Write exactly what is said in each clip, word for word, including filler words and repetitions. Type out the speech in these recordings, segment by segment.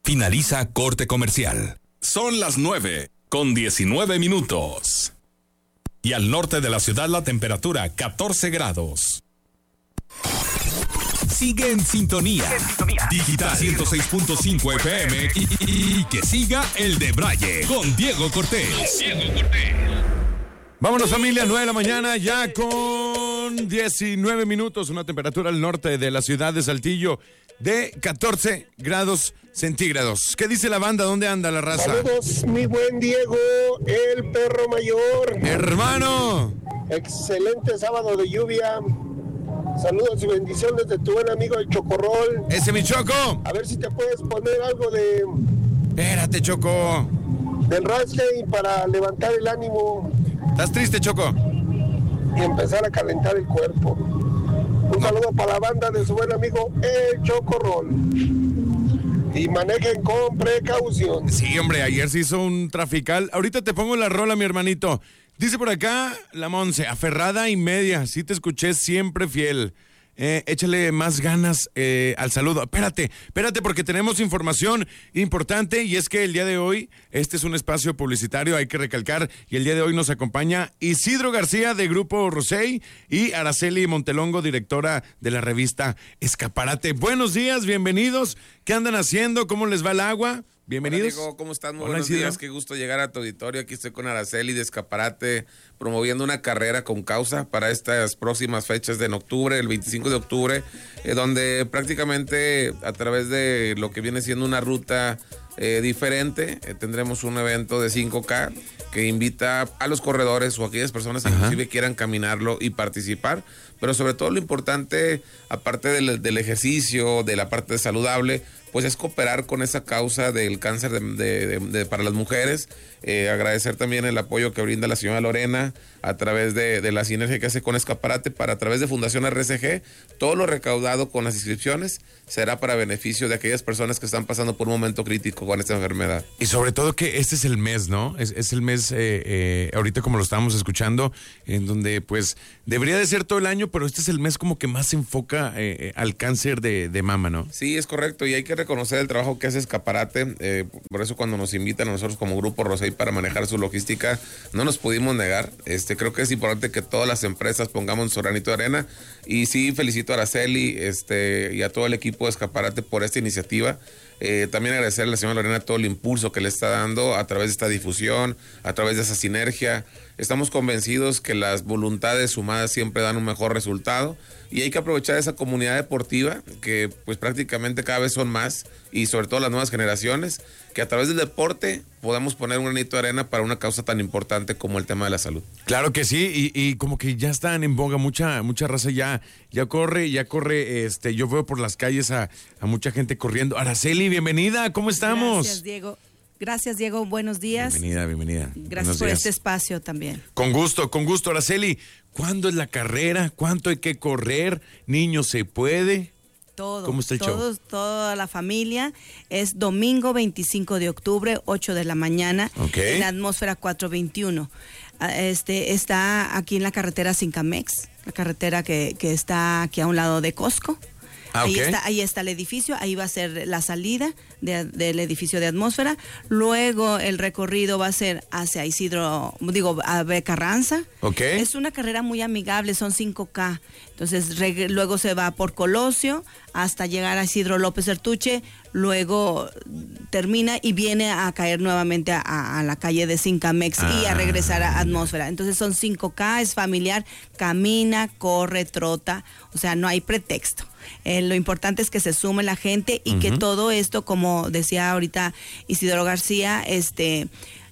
Finaliza corte comercial. Son las nueve con diecinueve minutos. Y al norte de la ciudad la temperatura catorce grados. Sigue en sintonía. Sigue en sintonía. Digital ciento seis punto cinco F M y, y, y que siga el de Braille con Diego Cortés. Diego Cortés. Vámonos familia, nueve de la mañana ya con diecinueve minutos, una temperatura al norte de la ciudad de Saltillo de catorce grados centígrados. ¿Qué dice la banda? ¿Dónde anda la raza? Saludos, mi buen Diego, el perro mayor. Hermano. Excelente sábado de lluvia. Saludos y bendiciones de tu buen amigo el Chocorrol. Ese mi Choco. A ver si te puedes poner algo de... Espérate, Choco. Del Rammstein para levantar el ánimo. ¿Estás triste, Choco? Y empezar a calentar el cuerpo. Un no. saludo para la banda de su buen amigo el Chocorrol. Y manejen con precaución. Sí, hombre, ayer se hizo un trafical. Ahorita te pongo la rola, mi hermanito. Dice por acá la Monse, aferrada y media. Sí te escuché, siempre fiel. Eh, échale más ganas eh, al saludo. Espérate, espérate porque tenemos información importante y es que el día de hoy, este es un espacio publicitario, hay que recalcar, y el día de hoy nos acompaña Isidro García de Grupo Rosey y Araceli Montelongo, directora de la revista Escaparate. Buenos días, bienvenidos. ¿Qué andan haciendo? ¿Cómo les va el agua? Bienvenidos. Hola, Diego, ¿cómo están? Muy Hola, buenos Isidro. días, qué gusto llegar a tu auditorio. Aquí estoy con Araceli de Escaparate, promoviendo una carrera con causa para estas próximas fechas de en octubre, el veinticinco de octubre, eh, donde prácticamente a través de lo que viene siendo una ruta eh, diferente, eh, tendremos un evento de cinco K que invita a los corredores o a aquellas personas que Ajá. inclusive quieran caminarlo y participar, pero sobre todo lo importante, aparte del, del ejercicio, de la parte saludable, pues es cooperar con esa causa del cáncer de, de, de, de, para las mujeres. Eh, agradecer también el apoyo que brinda la señora Lorena a través de, de la sinergia que hace con Escaparate, para a través de Fundación R C G, todo lo recaudado con las inscripciones será para beneficio de aquellas personas que están pasando por un momento crítico con esta enfermedad. Y sobre todo que este es el mes, ¿no? Es, es el mes, eh, eh, ahorita como lo estábamos escuchando, en donde pues debería de ser todo el año, pero este es el mes como que más se enfoca eh, al cáncer de, de mama, ¿no? Sí, es correcto, y hay que reconocer el trabajo que hace Escaparate, eh, por eso cuando nos invitan a nosotros como Grupo Rosey para manejar su logística, no nos pudimos negar. Este, creo que es importante que todas las empresas pongamos su granito de arena, y sí felicito a Araceli este, y a todo el equipo de Escaparate por esta iniciativa. Eh, también agradecer a la señora Lorena todo el impulso que le está dando a través de esta difusión, a través de esa sinergia. Estamos convencidos que las voluntades sumadas siempre dan un mejor resultado, y hay que aprovechar esa comunidad deportiva que pues prácticamente cada vez son más, y sobre todo las nuevas generaciones, que a través del deporte podamos poner un granito de arena para una causa tan importante como el tema de la salud. Claro que sí, y, y como que ya están en boga, mucha mucha raza ya ya corre, ya corre, este yo veo por las calles a, a mucha gente corriendo. Araceli, bienvenida, ¿cómo estamos? Gracias, Diego. Gracias, Diego, buenos días. Bienvenida, bienvenida. Gracias Buenos por días. este espacio también. Con gusto, con gusto, Araceli. ¿Cuándo es la carrera? ¿Cuánto hay que correr? ¿Niño se puede? Todo. ¿Cómo está el todos, show? Toda la familia. Es domingo veinticinco de octubre, ocho de la mañana, okay. en la atmósfera cuatrocientos veintiuno. Este, está aquí en la carretera Cincamex, la carretera que, que está aquí a un lado de Costco. Ah, ahí, okay. está, ahí está el edificio, ahí va a ser la salida de, del edificio de atmósfera. Luego el recorrido va a ser hacia Isidro, digo, a B. Carranza. Okay. Es una carrera muy amigable, son cinco K. Entonces reg- luego se va por Colosio hasta llegar a Isidro López Ertuche, luego termina y viene a caer nuevamente a, a la calle de Cincamex ah. y a regresar a atmósfera. Entonces son cinco K, es familiar, camina, corre, trota, o sea, no hay pretexto. Eh, lo importante es que se sume la gente y uh-huh. que todo esto, como decía ahorita Isidro García, este...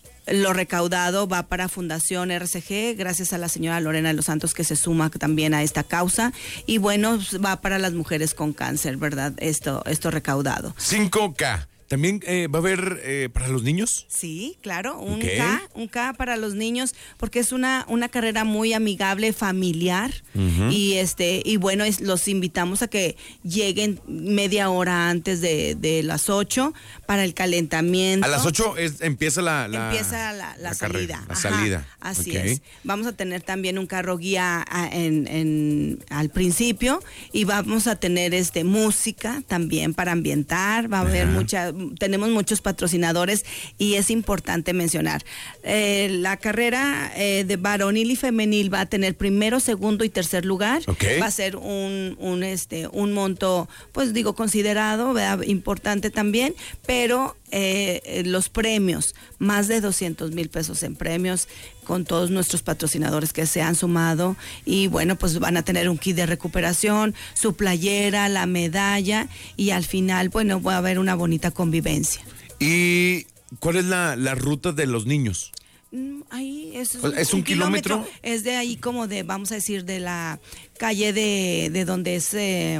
lo recaudado va para Fundación R C G, gracias a la señora Lorena de los Santos que se suma también a esta causa, y bueno, va para las mujeres con cáncer, ¿verdad? Esto, esto recaudado. cinco K. ¿También eh, va a haber eh, para los niños? Sí, claro, un okay. K, un K para los niños, porque es una, una carrera muy amigable, familiar, uh-huh. y este, y bueno, es, los invitamos a que lleguen media hora antes de, de las ocho para el calentamiento. A las ocho es, empieza la, la empieza la, la, la salida. La Ajá, salida. Así okay. es. Vamos a tener también un carro guía a, en, en, al principio, y vamos a tener este música también para ambientar, va a haber uh-huh. mucha tenemos muchos patrocinadores y es importante mencionar. Eh, la carrera eh, de varonil y femenil va a tener primero, segundo y tercer lugar. Okay. Va a ser un, un, este, un monto, pues digo, considerado, ¿verdad? Importante también, pero eh, los premios, más de doscientos mil pesos en premios, con todos nuestros patrocinadores que se han sumado, y bueno, pues van a tener un kit de recuperación, su playera, la medalla, y al final, bueno, va a haber una bonita convivencia. ¿Y cuál es la, la ruta de los niños? Ahí es, ¿Es un, ¿Es un kilómetro? kilómetro. Es de ahí como de, vamos a decir, de la calle de, de donde es eh,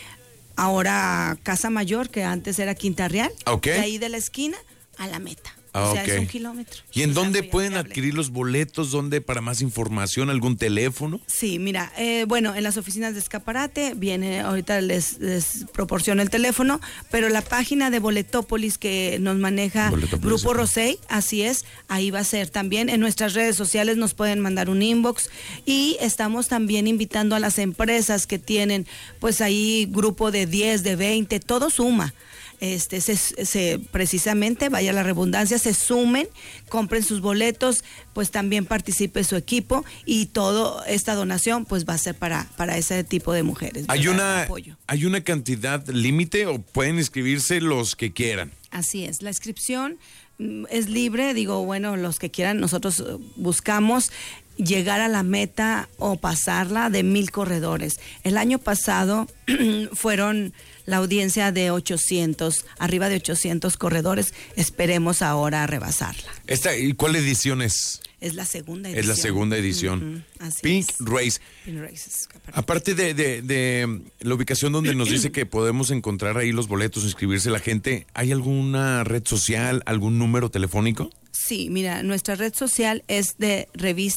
ahora Casa Mayor, que antes era Quinta Real. Okay. De ahí de la esquina a la meta. Ah, o sea, okay. es un kilómetro. ¿Y en o sea, dónde muy pueden amigable. adquirir los boletos? ¿Dónde para más información? ¿Algún teléfono? Sí, mira, eh, bueno, en las oficinas de Escaparate viene, ahorita les, les proporciono el teléfono, pero la página de Boletópolis que nos maneja Boletópolis, Grupo okay. Rosey, así es, ahí va a ser también. En nuestras redes sociales nos pueden mandar un inbox, y estamos también invitando a las empresas que tienen, pues ahí grupo de diez, de veinte, todo suma. Este, se, se, precisamente, vaya la redundancia, se sumen, compren sus boletos, pues también participe su equipo, y toda esta donación pues va a ser para, para ese tipo de mujeres. ¿Hay una, apoyo. ¿Hay una cantidad límite o pueden inscribirse los que quieran? Así es, la inscripción mm, es libre, digo, bueno, los que quieran, nosotros buscamos llegar a la meta o pasarla de mil corredores. El año pasado fueron la audiencia de ochocientos, arriba de ochocientos corredores. Esperemos ahora rebasarla. Esta, ¿y cuál edición es? Es la segunda edición. Es la segunda edición. Uh-huh, así Pink es. Race. Pink Race es Aparte de, de, de la ubicación donde nos dice que podemos encontrar ahí los boletos, inscribirse la gente, ¿hay alguna red social, algún número telefónico? Sí, mira, nuestra red social es de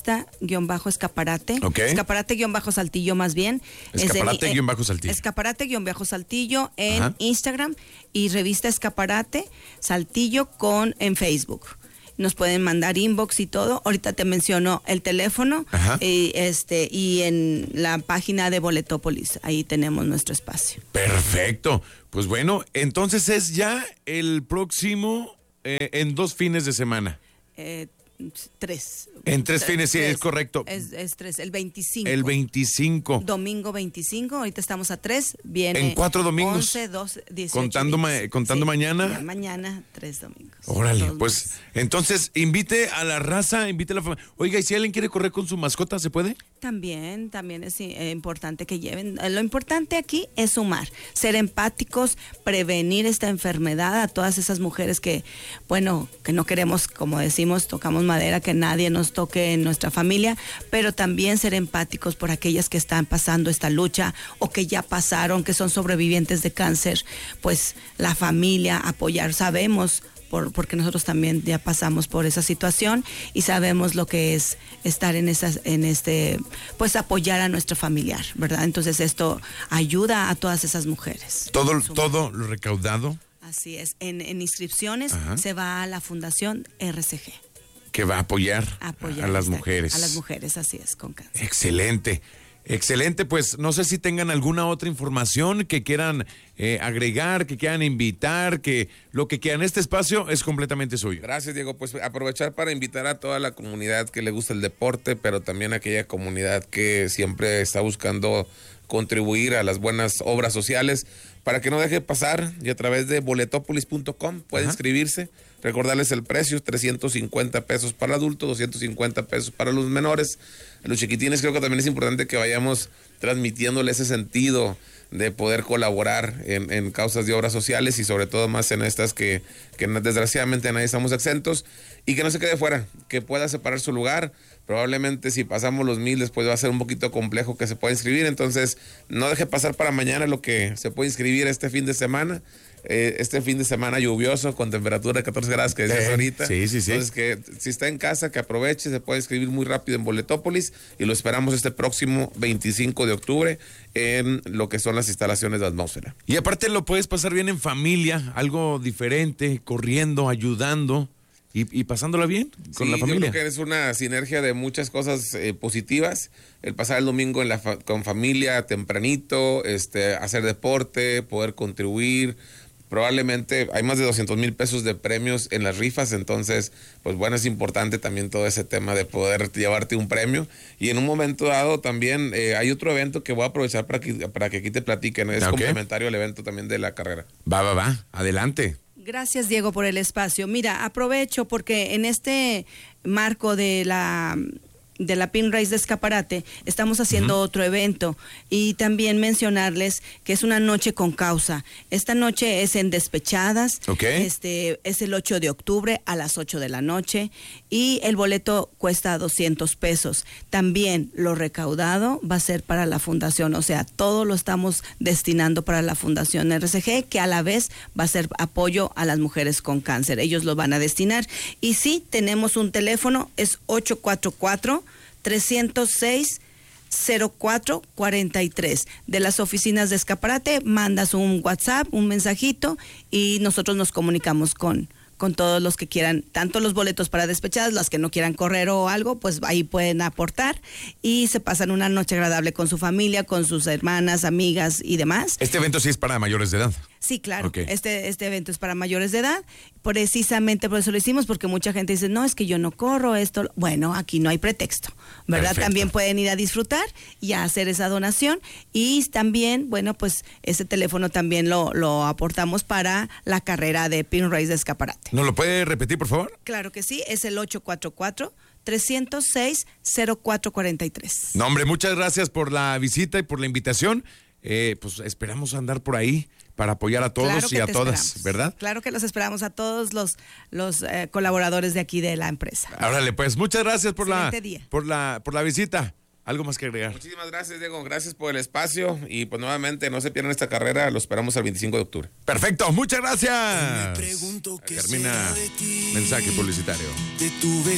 revista-escaparate. Ok. Escaparate-saltillo más bien. Escaparate-saltillo. Escaparate-saltillo en Ajá. Instagram, y revista Escaparate Saltillo con en Facebook. Nos pueden mandar inbox y todo. Ahorita te menciono el teléfono. Y, este, y en la página de Boletópolis, ahí tenemos nuestro espacio. Perfecto. Pues bueno, entonces es ya el próximo, eh, en dos fines de semana. Eh, Tres. En tres fines, sí, tres. es correcto. Es, es tres, el veinticinco. El veinticinco. Domingo veinticinco, ahorita estamos a tres, viene. En cuatro domingos. once, doce, dieciocho. Contando, ma contando sí, mañana. Ya mañana, tres domingos. Órale, Dos pues más. entonces invite a la raza, invite a la familia. Oiga, ¿y si alguien quiere correr con su mascota, se puede? También, también es eh, importante que lleven. Eh, lo importante aquí es sumar, ser empáticos, prevenir esta enfermedad a todas esas mujeres que, bueno, que no queremos, como decimos, tocamos madera, que nadie nos toque en nuestra familia, pero también ser empáticos por aquellas que están pasando esta lucha o que ya pasaron, que son sobrevivientes de cáncer. Pues la familia, apoyar, sabemos. Por, porque nosotros también ya pasamos por esa situación y sabemos lo que es estar en esas, en este, pues apoyar a nuestro familiar, ¿verdad? Entonces esto ayuda a todas esas mujeres. Todo, todo lo recaudado. Así es. En, en inscripciones Ajá. se va a la Fundación R C G. Que va a apoyar, Apoyar a las esta- mujeres. A las mujeres, así es, con cáncer. Excelente. Excelente, pues no sé si tengan alguna otra información que quieran eh, agregar, que quieran invitar, que lo que quieran. Este espacio es completamente suyo. Gracias, Diego. Pues aprovechar para invitar a toda la comunidad que le gusta el deporte, pero también a aquella comunidad que siempre está buscando contribuir a las buenas obras sociales, para que no deje pasar, y a través de boletópolis punto com puede Ajá. inscribirse. Recordarles el precio, trescientos cincuenta pesos para adultos, doscientos cincuenta pesos para los menores. A los chiquitines creo que también es importante que vayamos transmitiéndole ese sentido de poder colaborar en, en causas de obras sociales, y sobre todo más en estas que, que desgraciadamente nadie estamos exentos, y que no se quede fuera, que pueda separar su lugar. Probablemente si pasamos los mil después va a ser un poquito complejo que se pueda inscribir, entonces no deje pasar para mañana lo que se puede inscribir este fin de semana. Eh, este fin de semana lluvioso con temperatura de catorce grados que decías Eh, ahorita. sí, sí, sí. Entonces que si está en casa, que aproveche, se puede inscribir muy rápido en Boletópolis, y lo esperamos este próximo veinticinco de octubre en lo que son las instalaciones de Atmósfera. Y aparte lo puedes pasar bien en familia, algo diferente, corriendo, ayudando y, y pasándola bien con Sí, la yo familia. creo que es una sinergia de muchas cosas eh, positivas. El pasar el domingo en la fa- con familia tempranito, este, hacer deporte, poder contribuir, probablemente hay más de doscientos mil pesos de premios en las rifas, entonces, pues bueno, es importante también todo ese tema de poder llevarte un premio. Y en un momento dado también eh, hay otro evento que voy a aprovechar para que, para que aquí te platiquen, es okay. complementario al evento también de la carrera. Va, va, va, adelante. Gracias, Diego, por el espacio. Mira, aprovecho porque en este marco de la de la Pin Race de Escaparate estamos haciendo uh-huh. otro evento, y también mencionarles que es una noche con causa. Esta noche es en Despechadas, okay. este es el ocho de octubre a las ocho de la noche, y el boleto cuesta doscientos pesos. También lo recaudado va a ser para la fundación, o sea, todo lo estamos destinando para la Fundación R C G, que a la vez va a ser apoyo a las mujeres con cáncer. Ellos lo van a destinar. Y sí, tenemos un teléfono, es ocho cuatro cuatro, tres cero seis, cero cuatro cuatro tres. De las oficinas de Escaparate, mandas un WhatsApp, un mensajito, y nosotros nos comunicamos con con todos los que quieran, tanto los boletos para Despechadas, las que no quieran correr o algo, pues ahí pueden aportar y se pasan una noche agradable con su familia, con sus hermanas, amigas y demás. Este evento sí es para mayores de edad. Sí, claro. Okay. Este, este evento es para mayores de edad. Precisamente por eso lo hicimos, porque mucha gente dice, no, es que yo no corro esto. Bueno, aquí no hay pretexto, ¿verdad? Perfecto. También pueden ir a disfrutar y a hacer esa donación. Y también, bueno, pues ese teléfono también lo, lo aportamos para la carrera de Pin Race de Escaparate. ¿Nos lo puede repetir, por favor? Claro que sí, es el ocho cuatro cuatro, tres cero seis, cero cuatro cuatro tres. No, hombre, muchas gracias por la visita y por la invitación. Eh, pues esperamos andar por ahí para apoyar a todos Claro y a todas, esperamos. ¿verdad? Claro que los esperamos a todos los, los eh, colaboradores de aquí de la empresa. Órale, pues muchas gracias por la, Excelente día. por la por la visita. ¿Algo más que agregar? Muchísimas gracias, Diego. Gracias por el espacio. Y pues nuevamente, no se pierdan esta carrera. Lo esperamos el veinticinco de octubre. Perfecto, muchas gracias. Me pregunto qué Termina será de ti. mensaje publicitario. De tu